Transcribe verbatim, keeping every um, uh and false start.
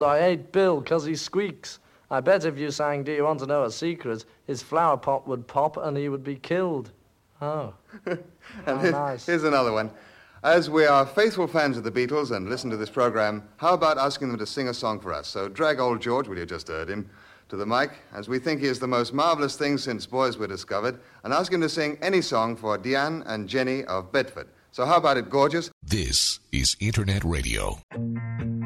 I hate Bill 'cause he squeaks. I bet if you sang Do You Want to Know a Secret, his flower pot would pop and he would be killed. Oh. and oh, here's, nice. Here's another one. As we are faithful fans of the Beatles and listen to this program, how about asking them to sing a song for us? So drag old George, well, you just heard him, to the mic, as we think he is the most marvelous thing since boys were discovered, and ask him to sing any song for Deanne and Jenny of Bedford. So how about it, gorgeous? This is Internet Radio.